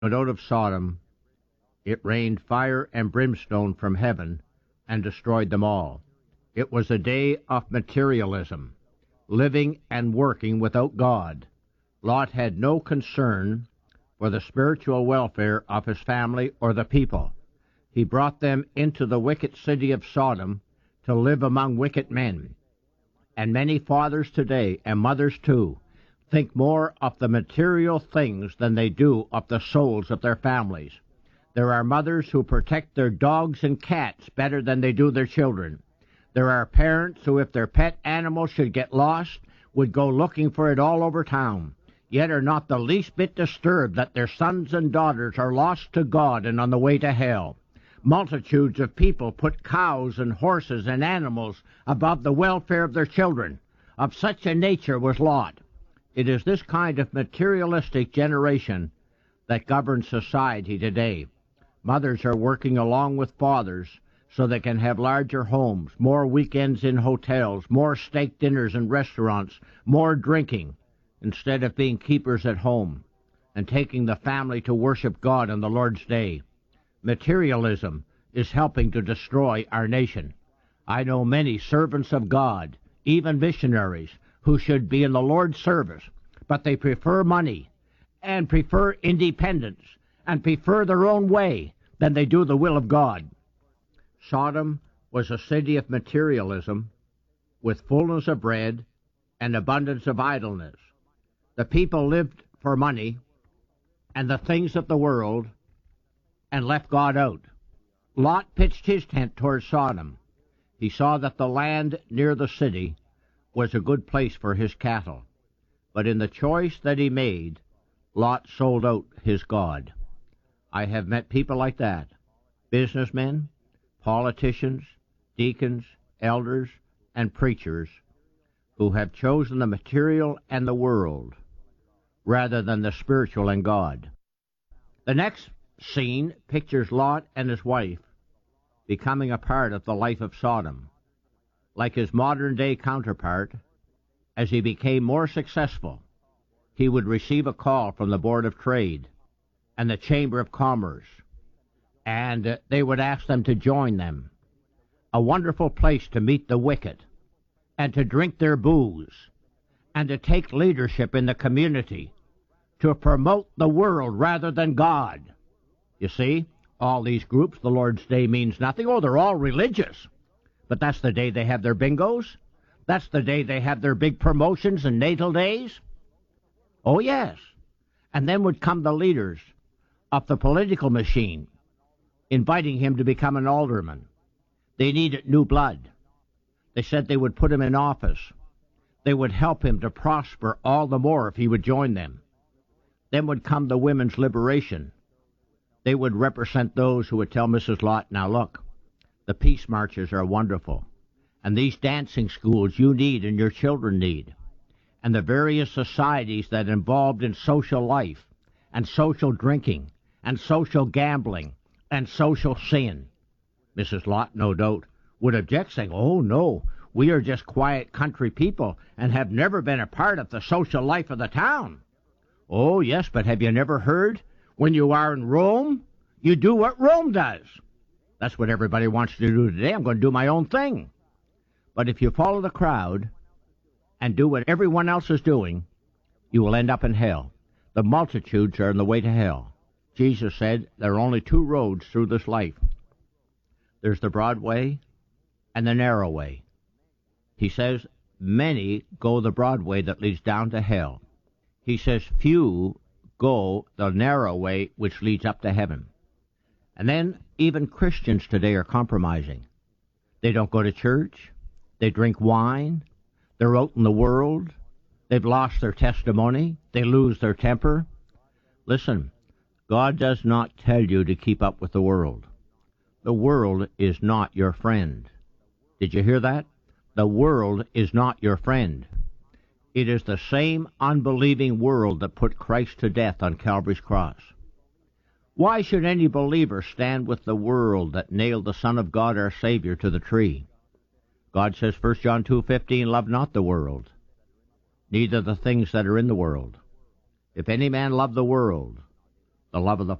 Out of Sodom, it rained fire and brimstone from heaven and destroyed them all. It was a day of materialism, living and working without God. Lot had no concern for the spiritual welfare of his family or the people. He brought them into the wicked city of Sodom to live among wicked men. And many fathers today, and mothers too, think more of the material things than they do of the souls of their families. There are mothers who protect their dogs and cats better than they do their children. There are parents who, if their pet animal should get lost, would go looking for it all over town, yet are not the least bit disturbed that their sons and daughters are lost to God and on the way to hell. Multitudes of people put cows and horses and animals above the welfare of their children. Of such a nature was Lot. It is this kind of materialistic generation that governs society today. Mothers are working along with fathers so they can have larger homes, more weekends in hotels, more steak dinners in restaurants, more drinking, instead of being keepers at home and taking the family to worship God on the Lord's day. Materialism is helping to destroy our nation. I know many servants of God, even missionaries, who should be in the Lord's service, but they prefer money and prefer independence and prefer their own way than they do the will of God. Sodom was a city of materialism with fullness of bread and abundance of idleness. The people lived for money and the things of the world and left God out. Lot pitched his tent toward Sodom. He saw that the land near the city was a good place for his cattle. But in the choice that he made, Lot sold out his God. I have met people like that, businessmen, politicians, deacons, elders, and preachers, who have chosen the material and the world rather than the spiritual and God. The next scene pictures Lot and his wife becoming a part of the life of Sodom. Like his modern-day counterpart, as he became more successful, he would receive a call from the Board of Trade and the Chamber of Commerce, and they would ask them to join them. A wonderful place to meet the wicked and to drink their booze and to take leadership in the community, to promote the world rather than God. You see, all these groups, the Lord's Day means nothing. Oh, they're all religious. But that's the day they have their bingos. That's the day they have their big promotions and natal days. Oh, yes. And then would come the leaders of the political machine, inviting him to become an alderman. They needed new blood. They said they would put him in office. They would help him to prosper all the more if he would join them. Then would come the women's liberation. They would represent those who would tell Mrs. Lot, now look, the peace marches are wonderful, and these dancing schools you need and your children need, and the various societies that involved in social life and social drinking and social gambling and social sin. Mrs. Lot, no doubt, would object, saying, oh, no, we are just quiet country people and have never been a part of the social life of the town. Oh, yes, but have you never heard? When you are in Rome, you do what Rome does. That's what everybody wants to do today. I'm going to do my own thing. But if you follow the crowd and do what everyone else is doing, you will end up in hell. The multitudes are on the way to hell. Jesus said there are only two roads through this life. There's the broad way and the narrow way. He says many go the broad way that leads down to hell. He says few go the narrow way which leads up to heaven. And then even Christians today are compromising. They don't go to church. They drink wine. They're out in the world. They've lost their testimony. They lose their temper. Listen, God does not tell you to keep up with the world. The world is not your friend. Did you hear that? The world is not your friend. It is the same unbelieving world that put Christ to death on Calvary's cross. Why should any believer stand with the world that nailed the Son of God, our Savior, to the tree? God says, 1 John 2:15, love not the world, neither the things that are in the world. If any man love the world, the love of the